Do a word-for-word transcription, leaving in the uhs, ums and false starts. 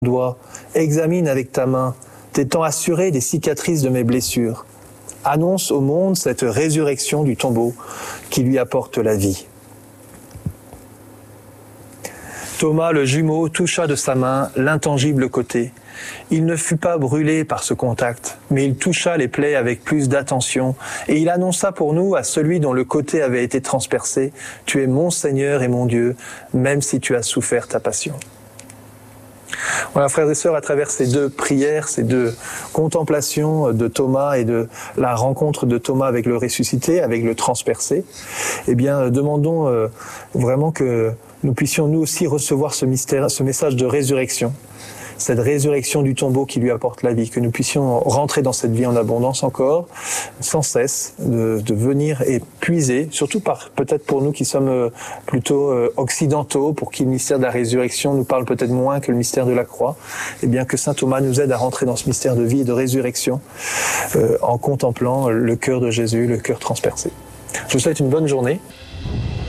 doigt, examine avec ta main, t'étant assuré des cicatrices de mes blessures. Annonce au monde cette résurrection du tombeau qui lui apporte la vie. Thomas, le jumeau, toucha de sa main l'intangible côté. Il ne fut pas brûlé par ce contact, mais il toucha les plaies avec plus d'attention, et il annonça pour nous à celui dont le côté avait été transpercé, « Tu es mon Seigneur et mon Dieu, même si tu as souffert ta passion. » Voilà, frères et sœurs, à travers ces deux prières, ces deux contemplations de Thomas et de la rencontre de Thomas avec le ressuscité, avec le transpercé, eh bien, demandons euh, vraiment que nous puissions nous aussi recevoir ce mystère, ce message de résurrection, cette résurrection du tombeau qui lui apporte la vie, que nous puissions rentrer dans cette vie en abondance encore, sans cesse, de, de venir et puiser, surtout par peut-être pour nous qui sommes plutôt occidentaux, pour qui le mystère de la résurrection nous parle peut-être moins que le mystère de la croix, et bien que saint Thomas nous aide à rentrer dans ce mystère de vie et de résurrection euh, en contemplant le cœur de Jésus, le cœur transpercé. Je vous souhaite une bonne journée.